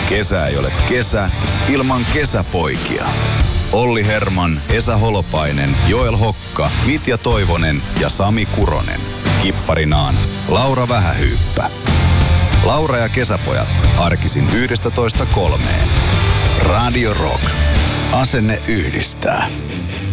Kesä ei ole kesä ilman kesäpoikia. Olli Herman, Esa Holopainen, Joel Hokka, Mitja Toivonen ja Sami Kuronen. Kipparinaan Laura Vähähyyppä. Laura ja kesäpojat arkisin 11:3. Radio Rock. Asenne yhdistää.